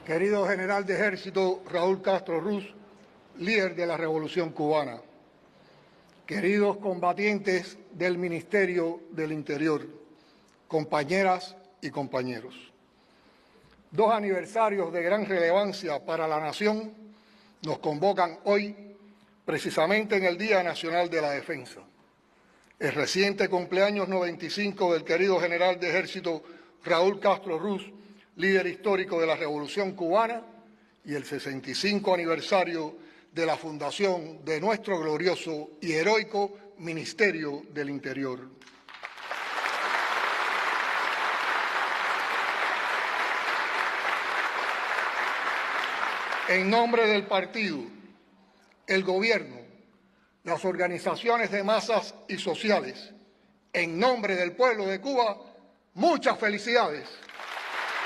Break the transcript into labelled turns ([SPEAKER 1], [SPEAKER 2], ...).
[SPEAKER 1] Querido General de Ejército Raúl Castro Ruz, líder de la Revolución Cubana, queridos combatientes del Ministerio del Interior, compañeras y compañeros. 2 aniversarios de gran relevancia para la nación nos convocan hoy, precisamente en el Día Nacional de la Defensa. El reciente cumpleaños 95 del querido General de Ejército Raúl Castro Ruz, líder histórico de la Revolución Cubana, y el 65 aniversario de la fundación de nuestro glorioso y heroico Ministerio del Interior. En nombre del partido, el gobierno, las organizaciones de masas y sociales, en nombre del pueblo de Cuba, muchas felicidades.